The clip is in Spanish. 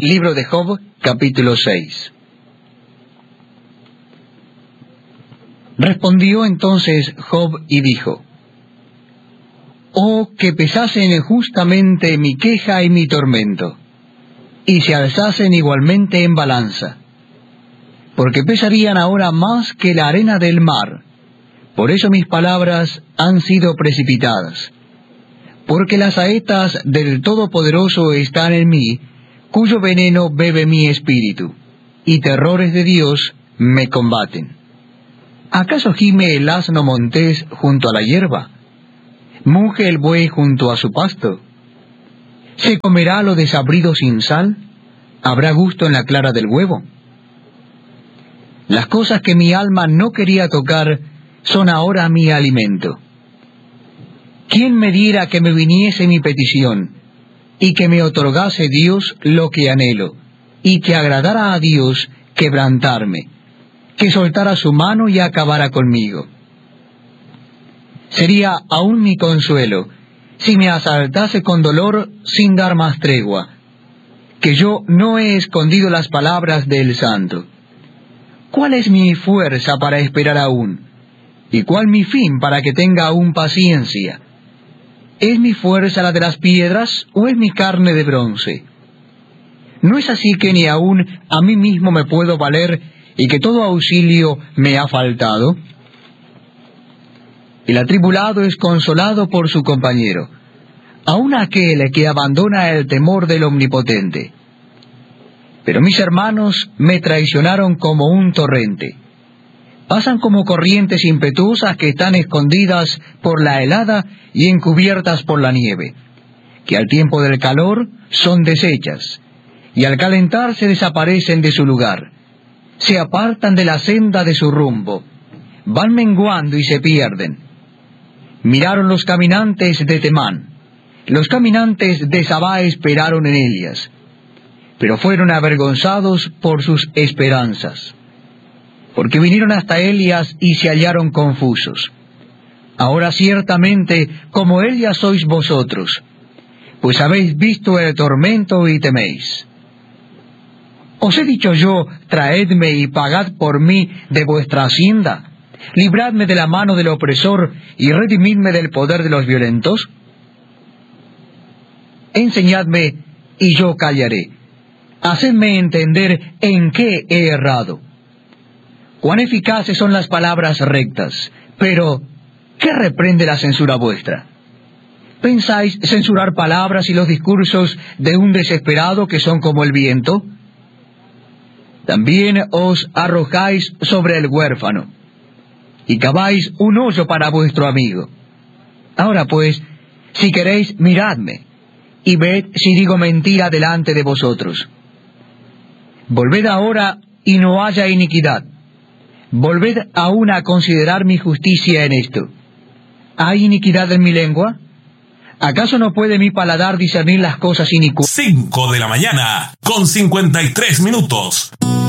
Libro de Job, capítulo 6. Respondió entonces Job y dijo: Oh, que pesasen justamente mi queja y mi tormento, y se alzasen igualmente en balanza, porque pesarían ahora más que la arena del mar. Por eso mis palabras han sido precipitadas, porque las saetas del Todopoderoso están en mí, cuyo veneno bebe mi espíritu, y terrores de Dios me combaten. ¿Acaso gime el asno montés junto a la hierba? ¿Muge el buey junto a su pasto? ¿Se comerá lo desabrido sin sal? ¿Habrá gusto en la clara del huevo? Las cosas que mi alma no quería tocar son ahora mi alimento. ¿Quién me diera que me viniese mi petición, y que me otorgase Dios lo que anhelo, y que agradara a Dios quebrantarme, que soltara su mano y acabara conmigo? Sería aún mi consuelo si me asaltase con dolor sin dar más tregua, que yo no he escondido las palabras del Santo. ¿Cuál es mi fuerza para esperar aún? ¿Y cuál mi fin para que tenga aún paciencia? ¿Es mi fuerza la de las piedras o es mi carne de bronce? ¿No es así que ni aún a mí mismo me puedo valer y que todo auxilio me ha faltado? El atribulado es consolado por su compañero, aun aquel que abandona el temor del Omnipotente. Pero mis hermanos me traicionaron como un torrente. Pasan como corrientes impetuosas que están escondidas por la helada y encubiertas por la nieve, que al tiempo del calor son deshechas, y al calentarse desaparecen de su lugar. Se apartan de la senda de su rumbo, van menguando y se pierden. Miraron los caminantes de Temán, los caminantes de Sabá esperaron en Elias, pero fueron avergonzados por sus esperanzas, porque vinieron hasta Elias y se hallaron confusos. Ahora ciertamente como Elias sois vosotros, pues habéis visto el tormento y teméis. ¿Os he dicho yo, traedme y pagad por mí de vuestra hacienda? Libradme de la mano del opresor y redimidme del poder de los violentos. Enseñadme y yo callaré. Hacedme entender en qué he errado. Cuán eficaces son las palabras rectas, pero ¿qué reprende la censura vuestra? ¿Pensáis censurar palabras y los discursos de un desesperado que son como el viento? También os arrojáis sobre el huérfano, y caváis un hoyo para vuestro amigo. Ahora pues, si queréis, miradme, y ved si digo mentira delante de vosotros. Volved ahora y no haya iniquidad. Volved aún a considerar mi justicia en esto. ¿Hay iniquidad en mi lengua? ¿Acaso no puede mi paladar discernir las cosas inicuas? 5 de la mañana, con 53 minutos.